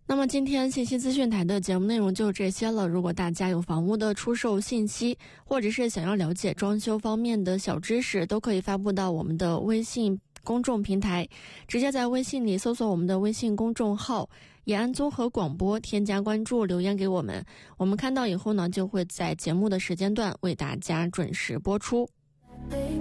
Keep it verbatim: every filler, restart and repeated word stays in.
那么今天信息资讯台的节目内容就这些了。如果大家有房屋的出售信息，或者是想要了解装修方面的小知识，都可以发布到我们的微信公众平台，直接在微信里搜索我们的微信公众号延安综合广播，添加关注，留言给我们，我们看到以后呢，就会在节目的时间段为大家准时播出。